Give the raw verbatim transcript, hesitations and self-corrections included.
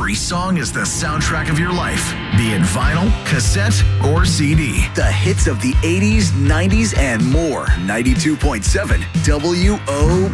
Every song is the soundtrack of your life, be it vinyl, cassette, or C D. The hits of the eighties, nineties, and more. ninety-two point seven W O